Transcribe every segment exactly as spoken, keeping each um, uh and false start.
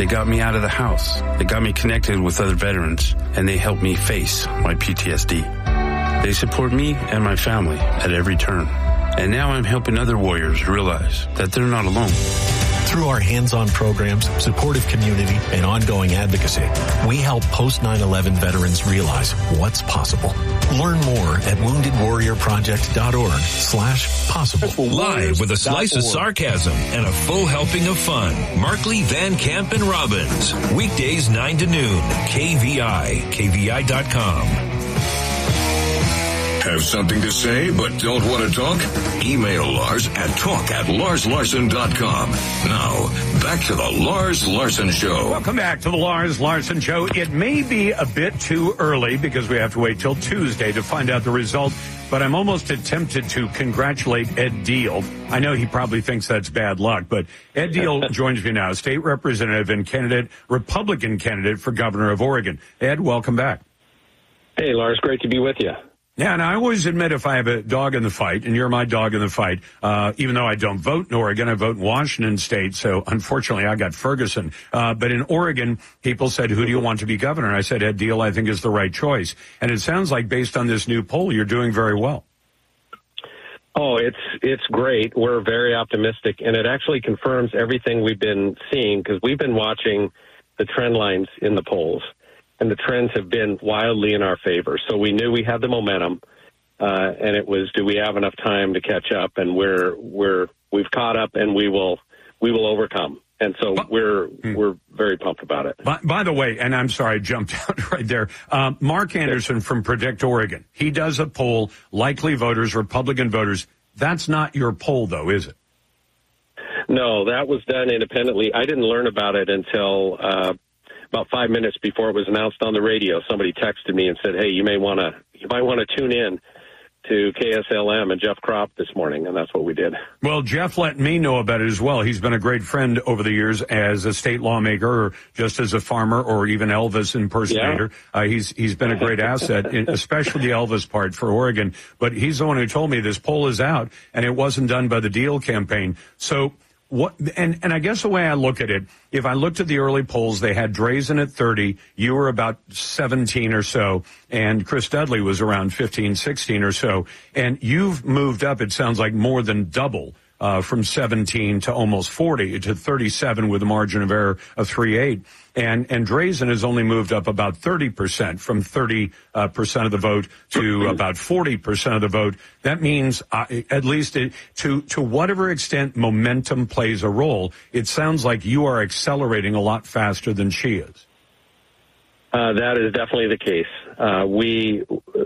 They got me out of the house. They got me connected with other veterans, and they helped me face my P T S D. They support me and my family at every turn. And now I'm helping other warriors realize that they're not alone. Through our hands-on programs, supportive community, and ongoing advocacy, we help post nine eleven veterans realize what's possible. Learn more at wounded warrior project dot org slash possible. Live with a slice of sarcasm and a full helping of fun. Markley, Van Camp, and Robbins. Weekdays nine to noon. K V I. K V I dot com. Have something to say but don't want to talk? Email Lars at talk at lars larson dot com. Now, back to the Lars Larson Show. Welcome back to the Lars Larson Show. It may be a bit too early because we have to wait till Tuesday to find out the result, but I'm almost tempted to congratulate Ed Deal. I know he probably thinks that's bad luck, but Ed Deal joins me now, state representative and candidate, Republican candidate for governor of Oregon. Ed, welcome back. Hey, Lars, great to be with you. Yeah, and I always admit if I have a dog in the fight, and you're my dog in the fight, uh, even though I don't vote in Oregon, I vote in Washington State, so unfortunately I got Ferguson. Uh, but in Oregon, people said, who do you want to be governor? And I said, Ed Deal, I think is the right choice. And it sounds like based on this new poll, you're doing very well. Oh, it's it's great. We're very optimistic, and it actually confirms everything we've been seeing because we've been watching the trend lines in the polls. And the trends have been wildly in our favor. So we knew we had the momentum, uh, and it was, do we have enough time to catch up? And we're we're we've caught up, and we will we will overcome. And so we're we're very pumped about it. By, by the way, and I'm sorry, I jumped out right there. Um, Mark Anderson from Predict Oregon, he does a poll, likely voters, Republican voters. That's not your poll, though, is it? No, that was done independently. I didn't learn about it until uh, about five minutes before it was announced on the radio. Somebody texted me and said, "Hey, you may want to you might want to tune in to K S L M and Jeff Kropp this morning," and that's what we did. Well, Jeff let me know about it as well. He's been a great friend over the years as a state lawmaker or just as a farmer or even Elvis impersonator. Yeah. Uh, he's he's been a great asset, in, especially the Elvis part for Oregon. But he's the one who told me this poll is out, and it wasn't done by the Deal campaign. So what? And, and I guess the way I look at it, if I looked at the early polls, they had Drazen at thirty, you were about seventeen or so, and Chris Dudley was around fifteen, sixteen or so. And you've moved up, it sounds like, more than double uh, from seventeen to almost forty to thirty-seven with a margin of error of three eight. And, and Drazen has only moved up about thirty percent from thirty uh, percent of the vote to about forty percent of the vote. That means, uh, at least it, to, to whatever extent momentum plays a role, it sounds like you are accelerating a lot faster than she is. Uh, that is definitely the case. Uh, we,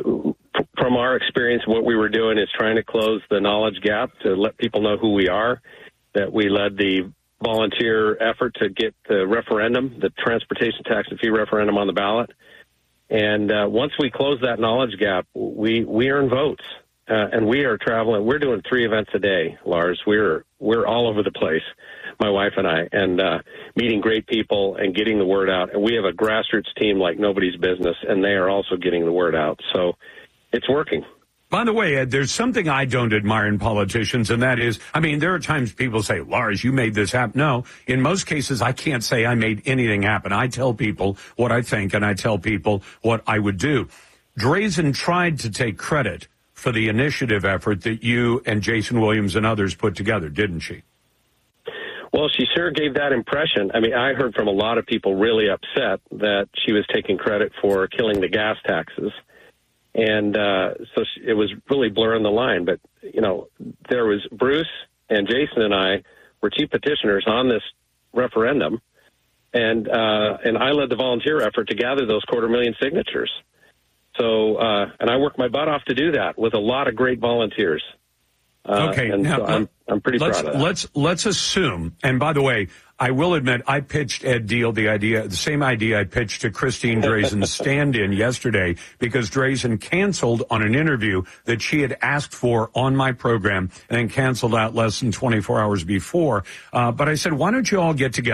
from our experience, what we were doing is trying to close the knowledge gap to let people know who we are, that we led the volunteer effort to get the referendum, the transportation tax and fee referendum on the ballot. And uh, once we close that knowledge gap, we, we earn votes. Uh, and we are traveling. We're doing three events a day, Lars. We're we're all over the place, my wife and I, and uh, meeting great people and getting the word out. And we have a grassroots team like nobody's business, and they are also getting the word out. So it's working. By the way, Ed, there's something I don't admire in politicians, and that is, I mean, there are times people say, Lars, you made this happen. No, in most cases, I can't say I made anything happen. I tell people what I think, and I tell people what I would do. Drazen tried to take credit for the initiative effort that you and Jason Williams and others put together, didn't she? Well, she sure gave that impression. I mean, I heard from a lot of people really upset that she was taking credit for killing the gas taxes. And uh, so it was really blurring the line. But, you know, there was Bruce and Jason and I were chief petitioners on this referendum. And uh, and I led the volunteer effort to gather those quarter million signatures. So, uh, and I worked my butt off to do that with a lot of great volunteers. Uh, okay, and now, so I'm, I'm pretty let's, proud of that. Let's, let's assume, and by the way, I will admit I pitched Ed Deal the idea, the same idea I pitched to Christine Drazen's stand-in yesterday because Drazen canceled on an interview that she had asked for on my program and then canceled out less than twenty-four hours before. Uh, but I said, why don't you all get together?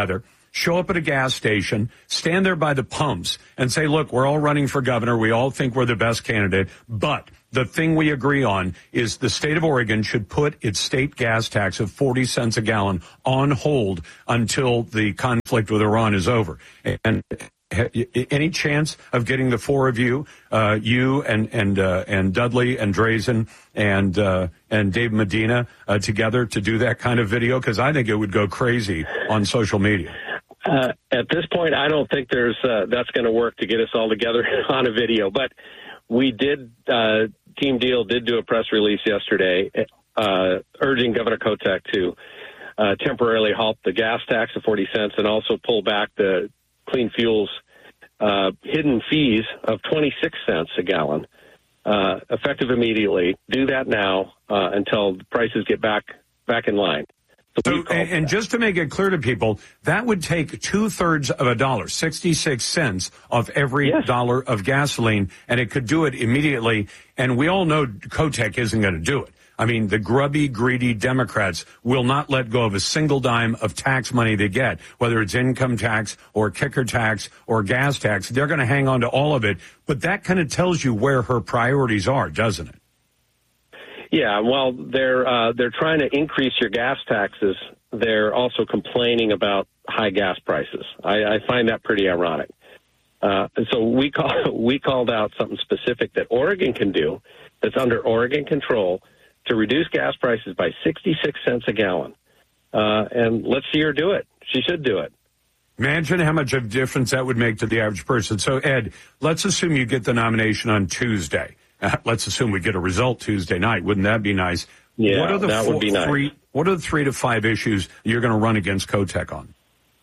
show up at a gas station, stand there by the pumps, and say, look, we're all running for governor. We all think we're the best candidate. But the thing we agree on is the state of Oregon should put its state gas tax of forty cents a gallon on hold until the conflict with Iran is over. And any chance of getting the four of you, uh, you and and uh, and Dudley and Drazen and uh, and Dave Medina uh, together to do that kind of video? Because I think it would go crazy on social media. Uh, at this point, I don't think there's uh, that's going to work to get us all together on a video. But we did, uh, Team Deal did do a press release yesterday uh, urging Governor Kotek to uh, temporarily halt the gas tax of forty cents and also pull back the clean fuels uh, hidden fees of twenty-six cents a gallon, uh, effective immediately. Do that now uh, until the prices get back back in line. So, and, and just to make it clear to people, that would take two-thirds of a dollar, sixty-six cents of every yes. dollar of gasoline, and it could do it immediately. And we all know Kotek isn't going to do it. I mean, the grubby, greedy Democrats will not let go of a single dime of tax money they get, whether it's income tax or kicker tax or gas tax. They're going to hang on to all of it. But that kind of tells you where her priorities are, doesn't it? Yeah, well, they're uh, they're trying to increase your gas taxes. They're also complaining about high gas prices. I, I find that pretty ironic. Uh, and so we call we called out something specific that Oregon can do, that's under Oregon control, to reduce gas prices by sixty-six cents a gallon. Uh, and let's see her do it. She should do it. Imagine how much of a difference that would make to the average person. So, Ed, let's assume you get the nomination on Tuesday. Uh, let's assume we get a result Tuesday night. Wouldn't that be nice? Yeah, what are the that four, would be nice. Three, what are the three to five issues you're going to run against Kotek on?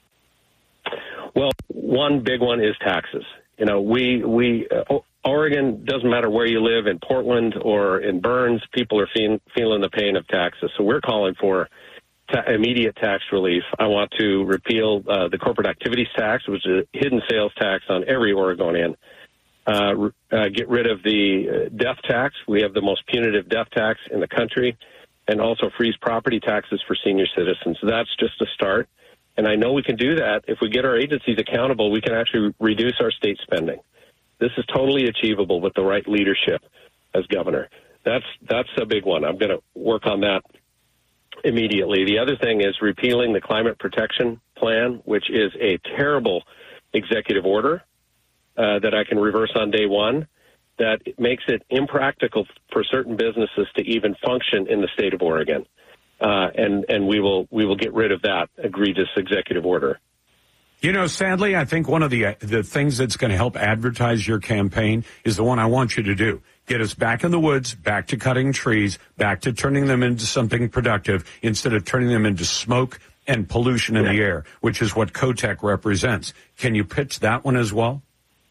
Well, one big one is taxes. You know, we we uh, Oregon, doesn't matter where you live, in Portland or in Burns, people are feel, feeling the pain of taxes. So we're calling for ta- immediate tax relief. I want to repeal uh, the corporate activities tax, which is a hidden sales tax on every Oregonian. Uh, uh, get rid of the uh, death tax. We have the most punitive death tax in the country, and also freeze property taxes for senior citizens. So that's just a start. And I know we can do that. If we get our agencies accountable, we can actually reduce our state spending. This is totally achievable with the right leadership as governor. That's that's a big one. I'm going to work on that immediately. The other thing is repealing the Climate Protection Plan, which is a terrible executive order uh, that I can reverse on day one, that makes it impractical for certain businesses to even function in the state of Oregon. Uh, and and we will we will get rid of that egregious executive order. You know, sadly, I think one of the the things that's going to help advertise your campaign is the one I want you to do. Get us back in the woods, back to cutting trees, back to turning them into something productive instead of turning them into smoke and pollution in yeah. the air, which is what Kotek represents. Can you pitch that one as well?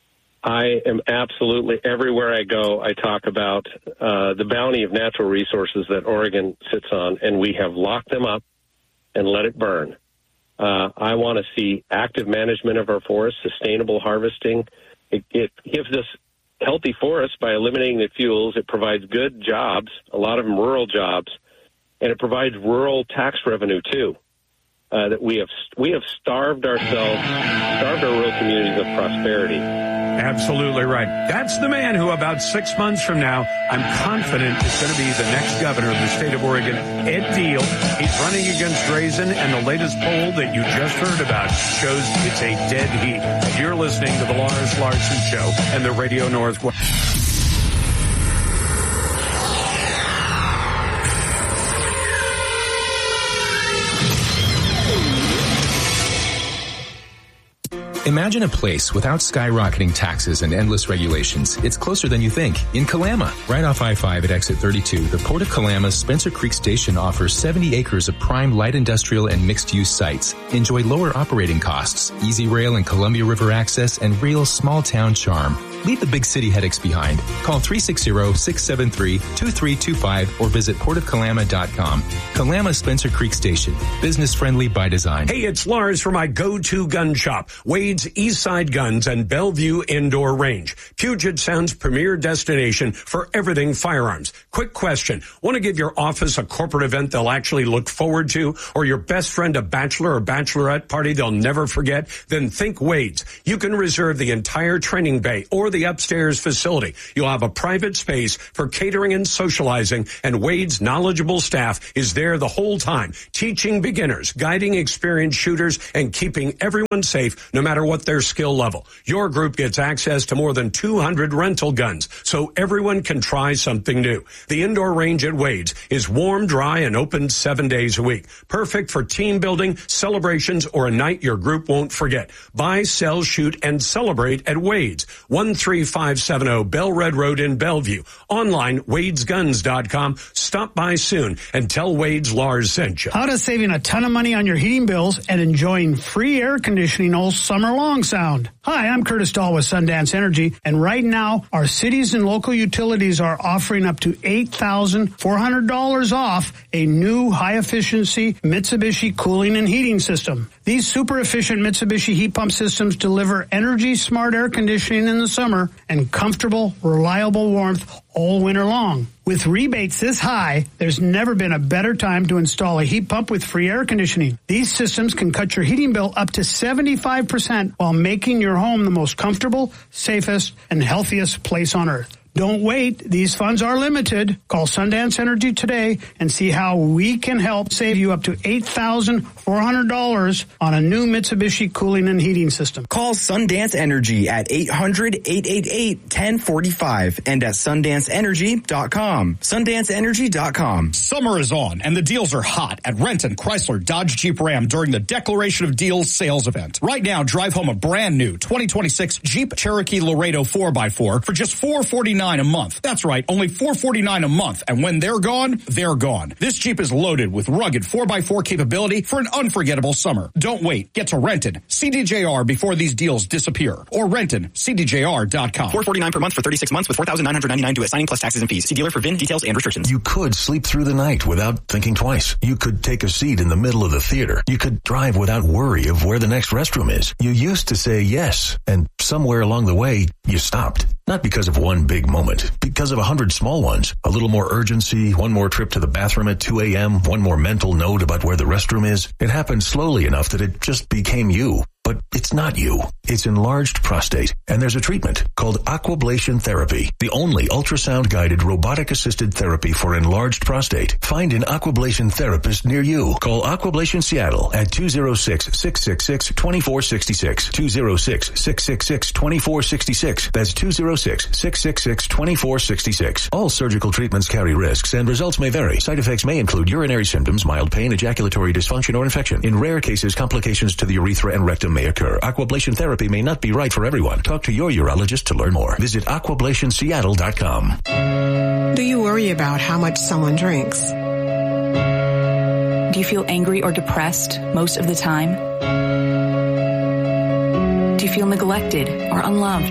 I am absolutely, everywhere I go, I talk about uh, the bounty of natural resources that Oregon sits on, and we have locked them up and let it burn. Uh, I want to see active management of our forests, sustainable harvesting. It, it gives us healthy forests by eliminating the fuels. It provides good jobs, a lot of them rural jobs, and it provides rural tax revenue too. Uh, that we have we have starved ourselves, starved our rural communities of prosperity. Absolutely right. That's the man who about six months from now, I'm confident is going to be the next governor of the state of Oregon, Ed Diehl. He's running against Drazen, and the latest poll that you just heard about shows it's a dead heat. You're listening to the Lars Larson Show and the Radio Northwest. Imagine a place without skyrocketing taxes and endless regulations. It's closer than you think. In Kalama, right off I five at exit thirty-two, the Port of Kalama's Spencer Creek Station offers seventy acres of prime light industrial and mixed-use sites. Enjoy lower operating costs, easy rail and Columbia River access, and real small-town charm. Leave the big city headaches behind. Call three six zero, six seven three, two three two five or visit port of kalama dot com. Kalama Spencer Creek Station. Business friendly by design. Hey, it's Lars for my go-to gun shop, Wade Wade's Eastside Guns and Bellevue Indoor Range, Puget Sound's premier destination for everything firearms. Quick question. Want to give your office a corporate event they'll actually look forward to, or your best friend a bachelor or bachelorette party they'll never forget? Then think Wade's. You can reserve the entire training bay or the upstairs facility. You'll have a private space for catering and socializing, and Wade's knowledgeable staff is there the whole time, teaching beginners, guiding experienced shooters, and keeping everyone safe no matter what their skill level. Your group gets access to more than two hundred rental guns, so everyone can try something new. The indoor range at Wade's is warm, dry, and open seven days a week. Perfect for team building, celebrations, or a night your group won't forget. Buy, sell, shoot, and celebrate at Wade's, one three five seven zero Bell Red Road in Bellevue. Online, wades guns dot com. Stop by soon and tell Wade's Lars sent you. How does saving a ton of money on your heating bills and enjoying free air conditioning all summer long sound? Hi, I'm Curtis Dahl with Sundance Energy, and right now, our cities and local utilities are offering up to eight thousand four hundred dollars off a new high-efficiency Mitsubishi cooling and heating system. These super-efficient Mitsubishi heat pump systems deliver energy-smart air conditioning in the summer and comfortable, reliable warmth all winter long. With rebates this high, there's never been a better time to install a heat pump with free air conditioning. These systems can cut your heating bill up to seventy-five percent while making your home the most comfortable, safest, and healthiest place on earth. Don't wait. These funds are limited. Call Sundance Energy today and see how we can help save you up to eight thousand four hundred dollars on a new Mitsubishi cooling and heating system. Call Sundance Energy at eight hundred, eight eight eight, one zero four five and at sundance energy dot com. sundance energy dot com. Summer is on and the deals are hot at Renton Chrysler Dodge Jeep Ram during the Declaration of Deals sales event. Right now, drive home a brand new twenty twenty-six Jeep Cherokee Laredo four by four for just four hundred forty-nine dollars a month. That's right, only four hundred forty-nine dollars a month. And when they're gone, they're gone. This Jeep is loaded with rugged four by four capability for an unforgettable summer. Don't wait. Get to Renton C D J R before these deals disappear. Or Renton C D J R dot com. four hundred forty-nine dollars per month for thirty-six months with four thousand nine hundred ninety-nine dollars due at signing plus taxes and fees. See dealer for V I N details and restrictions. You could sleep through the night without thinking twice. You could take a seat in the middle of the theater. You could drive without worry of where the next restroom is. You used to say yes, and somewhere along the way, you stopped. Not because of one big moment, because of a hundred small ones. A little more urgency, one more trip to the bathroom at two a.m., one more mental note about where the restroom is. It happened slowly enough that it just became you. But it's not you. It's enlarged prostate. And there's a treatment called aquablation therapy, the only ultrasound-guided robotic-assisted therapy for enlarged prostate. Find an aquablation therapist near you. Call Aquablation Seattle at two oh six, six six six, two four six six, two oh six, six six six, two four six six. That's two oh six, six six six, two four six six. All surgical treatments carry risks and results may vary. Side effects may include urinary symptoms, mild pain, ejaculatory dysfunction, or infection. In rare cases, complications to the urethra and rectum may occur. Aquablation therapy may not be right for everyone. Talk to your urologist to learn more. Visit aquablation seattle dot com. Do you worry about how much someone drinks? Do you feel angry or depressed most of the time? Do you feel neglected or unloved?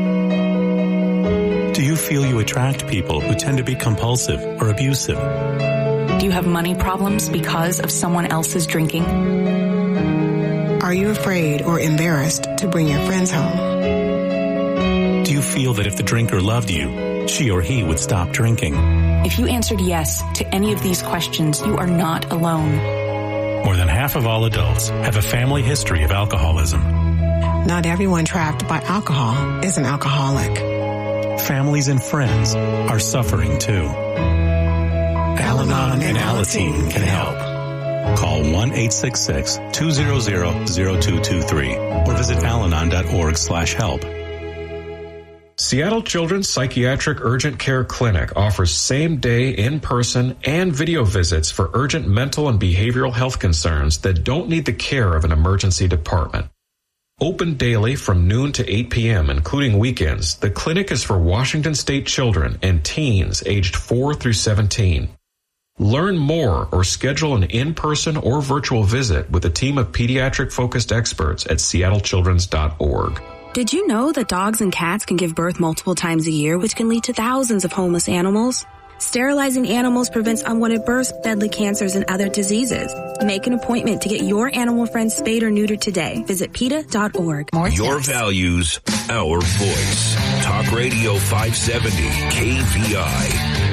Do you feel you attract people who tend to be compulsive or abusive? Do you have money problems because of someone else's drinking? Are you afraid or embarrassed to bring your friends home? Do you feel that if the drinker loved you, she or he would stop drinking? If you answered yes to any of these questions, you are not alone. More than half of all adults have a family history of alcoholism. Not everyone trapped by alcohol is an alcoholic. Families and friends are suffering too. Al-Anon and Alateen can help. Call one eight six six, two zero zero, zero two two three or visit alanon dot org slash help. Seattle Children's Psychiatric Urgent Care Clinic offers same-day, in-person, and video visits for urgent mental and behavioral health concerns that don't need the care of an emergency department. Open daily from noon to eight p.m., including weekends, the clinic is for Washington State children and teens aged four through seventeen. Learn more or schedule an in-person or virtual visit with a team of pediatric-focused experts at seattle children's dot org. Did you know that dogs and cats can give birth multiple times a year, which can lead to thousands of homeless animals? Sterilizing animals prevents unwanted births, deadly cancers, and other diseases. Make an appointment to get your animal friend spayed or neutered today. Visit PETA dot org. Your values, our voice. Talk Radio five seventy K V I.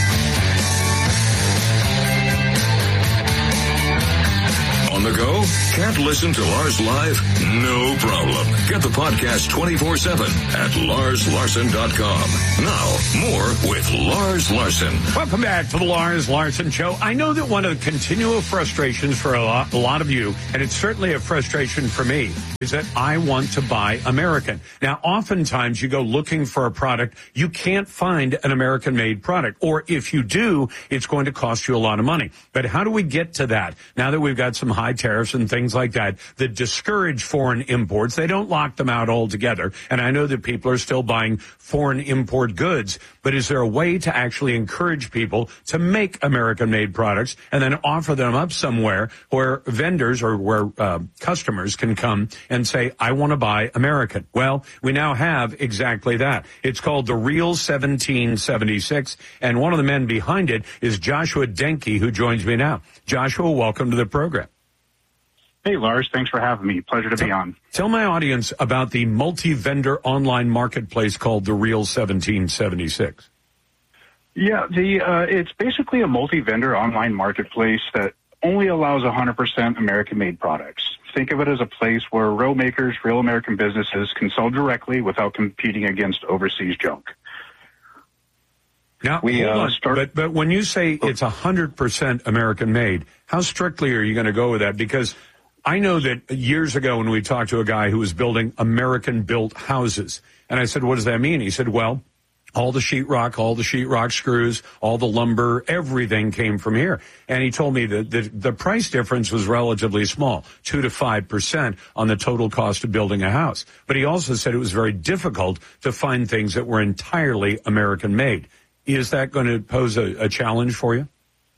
On the go? Can't listen to Lars live? No problem. Get the podcast twenty-four seven at Lars Larson dot com. Now, more with Lars Larson. Welcome back to the Lars Larson Show. I know that one of the continual frustrations for a lot, a lot of you, and it's certainly a frustration for me, is that I want to buy American. Now, oftentimes you go looking for a product, you can't find an American-made product. Or if you do, it's going to cost you a lot of money. But how do we get to that? Now that we've got some high tariffs and things like that that discourage foreign imports, they don't lock them out altogether. And I know that people are still buying foreign import goods, but is there a way to actually encourage people to make American-made products and then offer them up somewhere where vendors or where uh, customers can come and say, I want to buy American? Well, we now have exactly that. It's called the Real seventeen seventy-six, and one of the men behind it is Joshua Denke, who joins me now. Joshua, welcome to the program. Hey, Lars. Thanks for having me. Pleasure to tell, be on. Tell my audience about the multi-vendor online marketplace called the Real seventeen seventy-six. Yeah, the uh, it's basically a multi-vendor online marketplace that only allows one hundred percent American-made products. Think of it as a place where real makers, real American businesses can sell directly without competing against overseas junk. Now, we, hold uh, on. start- but, but when you say it's one hundred percent American-made, how strictly are you going to go with that? Because I know that years ago when we talked to a guy who was building American-built houses, and I said, what does that mean? He said, well, all the sheetrock, all the sheetrock screws, all the lumber, everything came from here. And he told me that the, the price difference was relatively small, two to five percent on the total cost of building a house. But he also said it was very difficult to find things that were entirely American-made. Is that going to pose a, a challenge for you?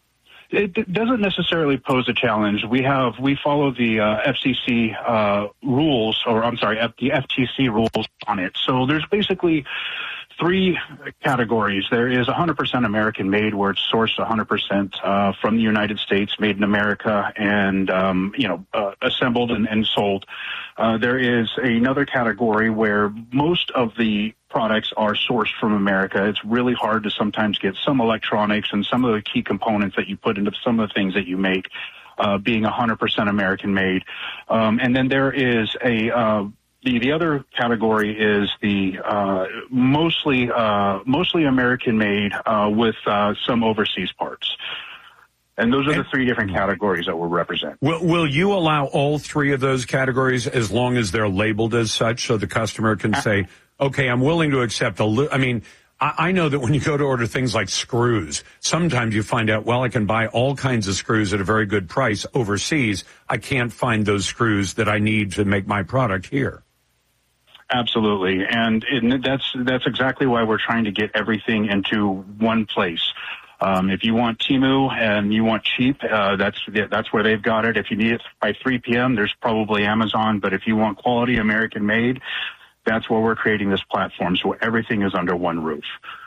It d- doesn't necessarily pose a challenge. We have we follow the uh, F C C uh, rules, or I'm sorry, F- the F T C rules on it. So there's basically three categories. There is one hundred percent American made, where it's sourced one hundred percent uh, from the United States, made in America, and um, you know uh, assembled and, and sold. Uh, there is another category where most of the products are sourced from America. It's really hard to sometimes get some electronics and some of the key components that you put into some of the things that you make uh, being one hundred percent American made. Um, and then there is a uh, The the other category is the uh, mostly uh, mostly American made uh, with uh, some overseas parts, and those are the three different categories that we represent. Will, will you allow all three of those categories as long as they're labeled as such, so the customer can say, "Okay, I'm willing to accept a." Li-. I mean, I, I know that when you go to order things like screws, sometimes you find out, well, I can buy all kinds of screws at a very good price overseas. I can't find those screws that I need to make my product here. Absolutely, and it, that's that's exactly why we're trying to get everything into one place. Um, if you want Temu and you want cheap, uh, that's that's where they've got it. If you need it by three p.m., there's probably Amazon. But if you want quality American made, that's where we're creating this platform, so everything is under one roof.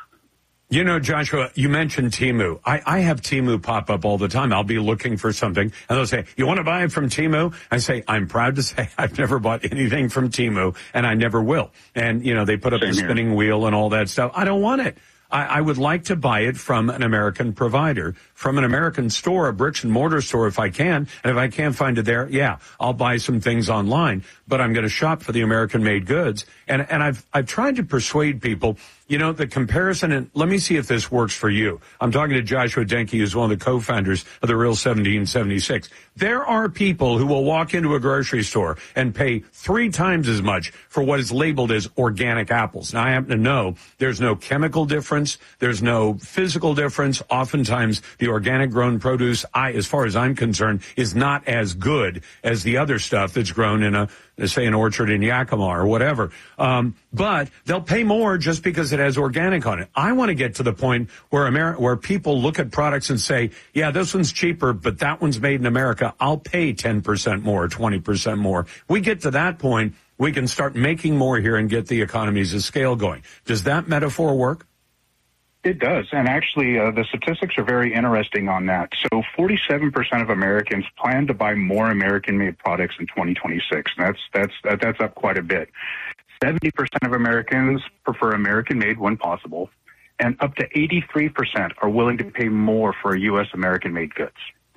You know, Joshua, you mentioned Temu. I, I have Temu pop up all the time. I'll be looking for something, and they'll say, you want to buy it from Temu? I say, I'm proud to say I've never bought anything from Temu, and I never will. And, you know, they put up Same the here. spinning wheel and all that stuff. I don't want it. I, I would like to buy it from an American provider, from an American store, a bricks and mortar store if I can. And if I can't find it there, yeah, I'll buy some things online. But I'm going to shop for the American-made goods. And and I've I've tried to persuade people, you know, the comparison, and let me see if this works for you. I'm talking to Joshua Denke, who's one of the co-founders of the Real seventeen seventy-six. There are people who will walk into a grocery store and pay three times as much for what is labeled as organic apples. Now, I happen to know there's no chemical difference. There's no physical difference. Oftentimes, the organic grown produce, I, as far as I'm concerned, is not as good as the other stuff that's grown in a, say, an orchard in Yakima or whatever. Um, but they'll pay more just because it has organic on it. I want to get to the point where Ameri- where people look at products and say, yeah, this one's cheaper, but that one's made in America. I'll pay ten percent more, twenty percent more. We get to that point, we can start making more here and get the economies of scale going. Does that metaphor work? It does, and actually uh, the statistics are very interesting on that. So forty-seven percent of Americans plan to buy more American-made products in twenty twenty-six. That's that's that, that's up quite a bit. seventy percent of Americans prefer American-made when possible, and up to eighty-three percent are willing to pay more for U S American-made goods.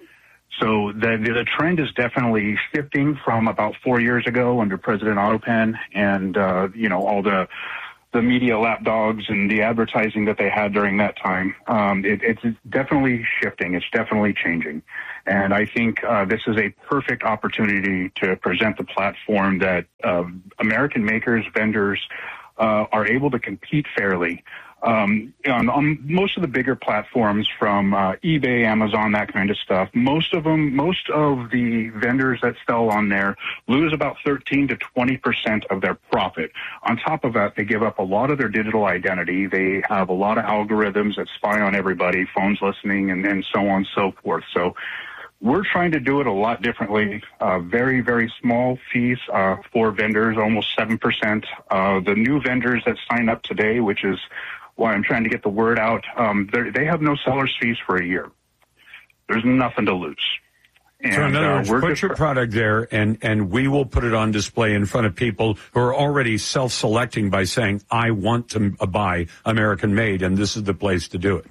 So the, the trend is definitely shifting from about four years ago under President Otto Penn and, uh, you know, all the the media lapdogs and the advertising that they had during that time. Um, it, it's definitely shifting. It's definitely changing. And I think uh, this is a perfect opportunity to present the platform that uh, American makers, vendors uh, are able to compete fairly. Um, on, on most of the bigger platforms from uh, eBay, Amazon, that kind of stuff, most of them, most of the vendors that sell on there lose about thirteen to twenty percent of their profit. On top of that, they give up a lot of their digital identity. They have a lot of algorithms that spy on everybody, phones listening, and, and so on and so forth. So we're trying to do it a lot differently. Uh, very, very small fees uh, for vendors, almost seven percent. Uh, the new vendors that sign up today, which is why I'm trying to get the word out, um, they have no seller's fees for a year. There's nothing to lose. And, so in other uh, words, we're put just, your product there, and, and we will put it on display in front of people who are already self-selecting by saying, I want to buy American-made, and this is the place to do it.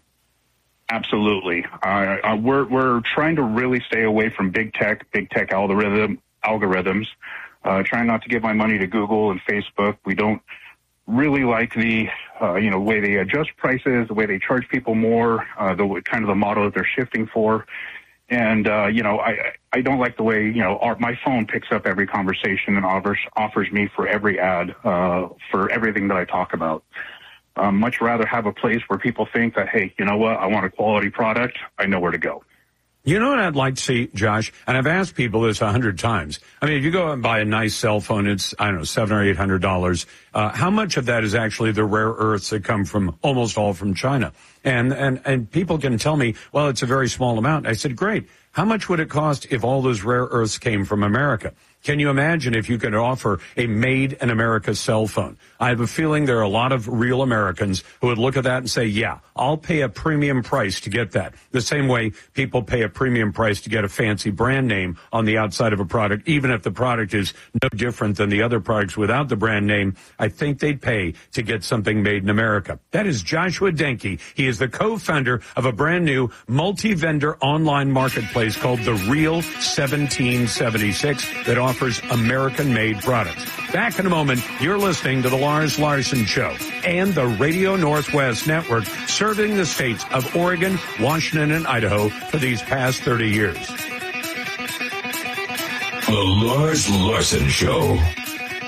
Absolutely. Uh, uh, we're, we're trying to really stay away from big tech, big tech algorithm, algorithms, uh, trying not to give my money to Google and Facebook. We don't really like the, uh, you know, way they adjust prices, the way they charge people more, uh, the kind of the model that they're shifting for. And, uh, you know, I, I don't like the way, you know, our, my phone picks up every conversation and offers, offers me for every ad, uh, for everything that I talk about. Um, much rather have a place where people think that, hey, you know what, I want a quality product, I know where to go. You know what I'd like to see, Josh? And I've asked people this a hundred times. I mean, if you go and buy a nice cell phone, it's, I don't know, seven or eight hundred dollars. Uh, how much of that is actually the rare earths that come from almost all from China? And, and, and people can tell me, well, it's a very small amount. I said, great. How much would it cost if all those rare earths came from America? Can you imagine if you could offer a made in America cell phone? I have a feeling there are a lot of real Americans who would look at that and say, yeah, I'll pay a premium price to get that. The same way people pay a premium price to get a fancy brand name on the outside of a product, even if the product is no different than the other products without the brand name. I think they'd pay to get something made in America. That is Joshua Denke. He is the co-founder of a brand new multi-vendor online marketplace called The Real seventeen seventy-six that offers offers American-made products. Back in a moment, you're listening to The Lars Larson Show and the Radio Northwest Network, serving the states of Oregon, Washington, and Idaho for these past thirty years. The Lars Larson Show.